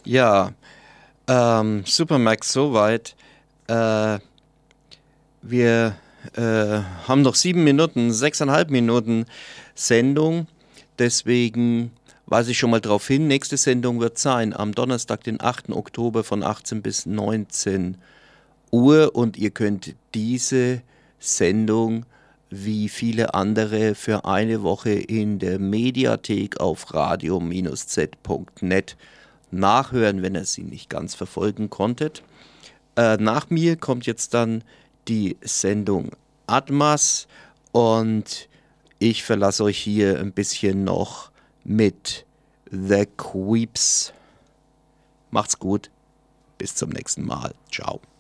Ja, Supermax soweit. Äh, wir haben noch 7 Minuten, 6,5 Minuten Sendung. Deswegen weise ich schon mal darauf hin. Nächste Sendung wird sein am Donnerstag, den 8. Oktober von 18 bis 19 Uhr. Und ihr könnt diese Sendung wie viele andere für eine Woche in der Mediathek auf radio-z.net nachhören, wenn ihr sie nicht ganz verfolgen konntet. Nach mir kommt jetzt dann die Sendung Atmas und ich verlasse euch hier ein bisschen noch mit The Creeps. Macht's gut, bis zum nächsten Mal. Ciao.